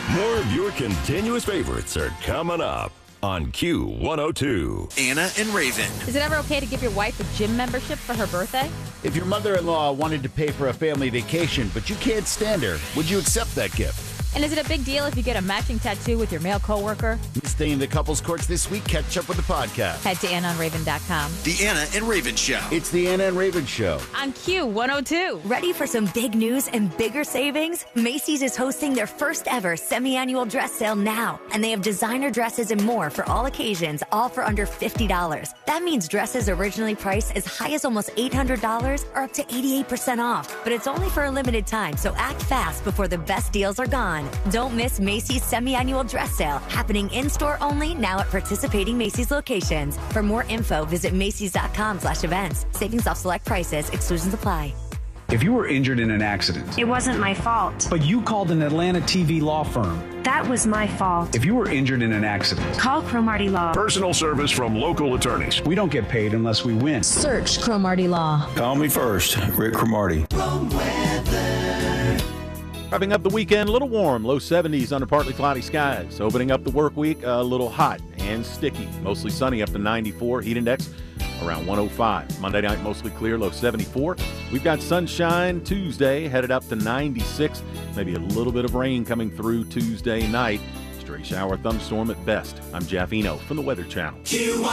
More of your continuous favorites are coming up on Q102. Anna and Raven. Is it ever okay to give your wife a gym membership for her birthday? If your mother-in-law wanted to pay for a family vacation, but you can't stand her, would you accept that gift? And is it a big deal if you get a matching tattoo with your male coworker? Staying in the couples courts this week, catch up with the podcast. Head to AnnaandRaven.com. The Anna and Raven Show. It's the Anna and Raven Show. On Q102. Ready for some big news and bigger savings? Macy's is hosting their first ever semi-annual dress sale now. And they have designer dresses and more for all occasions, all for under $50. That means dresses originally priced as high as almost $800 are up to 88% off. But it's only for a limited time, so act fast before the best deals are gone. Don't miss Macy's semi-annual dress sale, happening in-store only now at participating Macy's locations. For more info, visit Macys.com/events. Savings off select prices. Exclusions apply. If you were injured in an accident, It wasn't my fault. but you called an Atlanta TV law firm. That was my fault. If you were injured in an accident, Call Cromartie Law. Personal service from local attorneys. we don't get paid unless we win. Search Cromartie Law. Call me first, Rick Cromartie. Wrapping up the weekend, a little warm, low 70s under partly cloudy skies. Opening up the work week, a little hot and sticky. Mostly sunny up to 94. Heat index around 105. Monday night, mostly clear, low 74. We've got sunshine Tuesday, headed up to 96. Maybe a little bit of rain coming through Tuesday night. Stray shower, thunderstorm at best. I'm Jeff Eno from the Weather Channel.